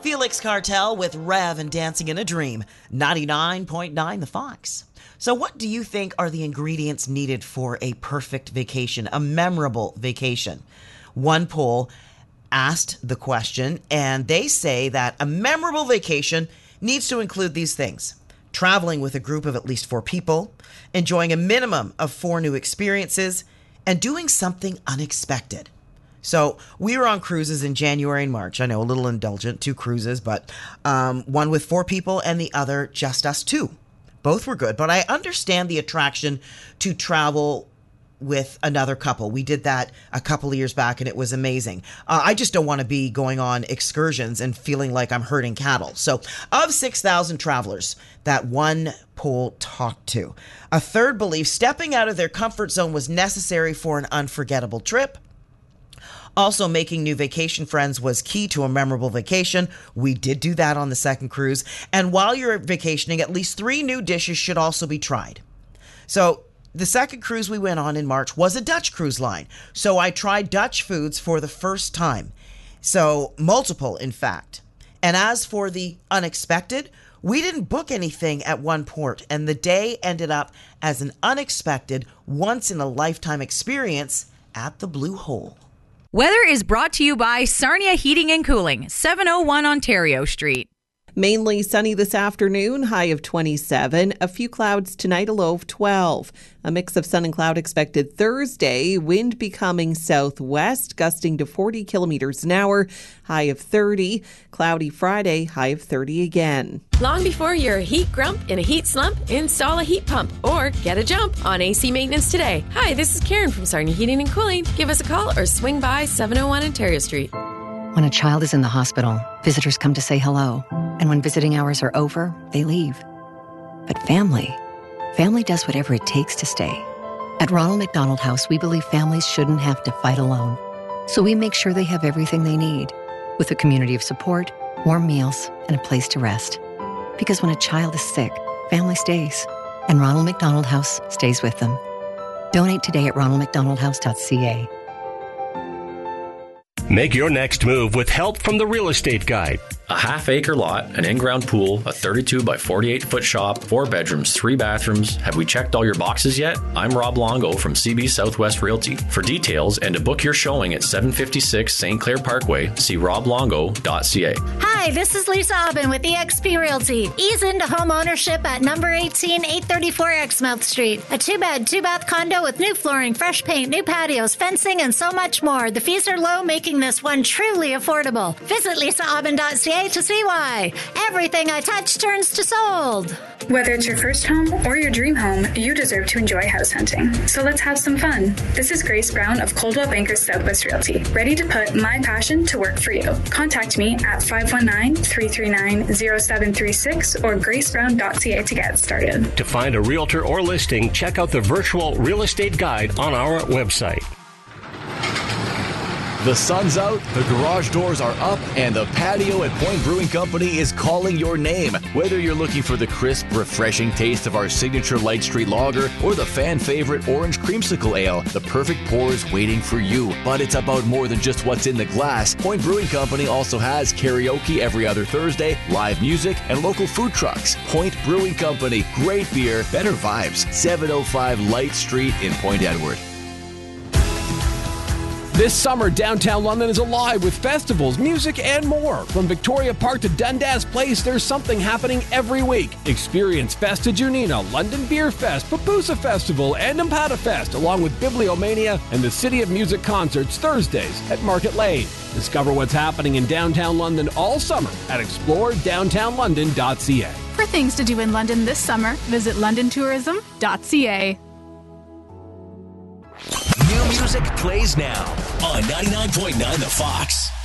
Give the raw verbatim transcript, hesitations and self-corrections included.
Felix Cartel with Rev and Dancing in a Dream, ninety-nine point nine The Fox. So what do you think are the ingredients needed for a perfect vacation, a memorable vacation? One poll asked the question, and they say that a memorable vacation needs to include these things: traveling with a group of at least four people, enjoying a minimum of four new experiences, and doing something unexpected. So we were on cruises in January and March. I know, a little indulgent, two cruises, but um, one with four people and the other just us two. Both were good, but I understand the attraction to travel with another couple. We did that a couple of years back and it was amazing. Uh, I just don't want to be going on excursions and feeling like I'm herding cattle. So of six thousand travelers that one poll talked to, a third believed stepping out of their comfort zone was necessary for an unforgettable trip. Also, making new vacation friends was key to a memorable vacation. We did do that on the second cruise. And while you're vacationing, at least three new dishes should also be tried. So the second cruise we went on in March was a Dutch cruise line. So I tried Dutch foods for the first time. So multiple, in fact. And as for the unexpected, we didn't book anything at one port, and the day ended up as an unexpected, once-in-a-lifetime experience at the Blue Hole. Weather is brought to you by Sarnia Heating and Cooling, seven oh one Ontario Street. Mainly sunny this afternoon, high of twenty-seven. A few clouds tonight, a low of twelve. A mix of sun and cloud expected Thursday. Wind becoming southwest, gusting to forty kilometers an hour, high of thirty. Cloudy Friday, high of thirty again. Long before you're a heat grump in a heat slump, install a heat pump or get a jump on A C maintenance today. Hi, this is Karen from Sarnia Heating and Cooling. Give us a call or swing by seven oh one Ontario Street. When a child is in the hospital, visitors come to say hello. And when visiting hours are over, they leave. But family, family does whatever it takes to stay. At Ronald McDonald House, we believe families shouldn't have to fight alone. So we make sure they have everything they need, with a community of support, warm meals, and a place to rest. Because when a child is sick, family stays. And Ronald McDonald House stays with them. Donate today at ronald mcdonald house dot c a. Make your next move with help from the Real Estate Guide. A half-acre lot, an in-ground pool, a thirty-two by forty-eight foot shop, four bedrooms, three bathrooms. Have we checked all your boxes yet? I'm Rob Longo from C B Southwest Realty. For details and to book your showing at seven fifty-six Saint Clair Parkway, see rob longo dot c a. Hi, this is Lisa Aubin with E X P Realty. Ease into home ownership at number eighteen, eight thirty-four Exmouth Street. A two-bed, two-bath condo with new flooring, fresh paint, new patios, fencing, and so much more. The fees are low, making this one truly affordable. Visit lisa aubin dot c a to see why. Everything I touch turns to sold. Whether it's your first home or your dream home, you deserve to enjoy house hunting. So let's have some fun. This is Grace Brown of Coldwell Banker Southwest Realty, ready to put my passion to work for you. Contact me at five one nine, three three nine, zero seven three six or grace brown dot c a to get started. To find a realtor or listing, check out the virtual real estate guide on our website. The sun's out, the garage doors are up, and the patio at Point Brewing Company is calling your name. Whether you're looking for the crisp, refreshing taste of our signature Light Street Lager or the fan favorite Orange Creamsicle Ale, the perfect pour is waiting for you. But it's about more than just what's in the glass. Point Brewing Company also has karaoke every other Thursday, live music, and local food trucks. Point Brewing Company, great beer, better vibes. seven oh five Light Street in Point Edward. This summer, downtown London is alive with festivals, music, and more. From Victoria Park to Dundas Place, there's something happening every week. Experience Festa Junina, London Beer Fest, Papusa Festival, and Impata Fest, along with Bibliomania and the City of Music concerts Thursdays at Market Lane. Discover what's happening in downtown London all summer at explore downtown london dot c a. For things to do in London this summer, visit london tourism dot c a. New music plays now on ninety-nine point nine The Fox.